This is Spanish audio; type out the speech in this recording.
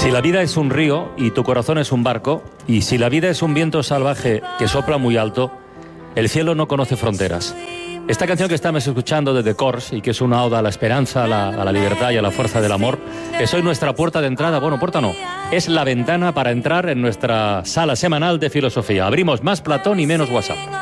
Si la vida es un río y tu corazón es un barco, y si la vida es un viento salvaje que sopla muy alto, el cielo no conoce fronteras. Esta canción que estamos escuchando de The Corrs, y que es una oda a la esperanza, a la libertad y a la fuerza del amor, es hoy nuestra puerta de entrada. Bueno, puerta no, es la ventana para entrar en nuestra sala semanal de filosofía. Abrimos más Platón y menos WhatsApp.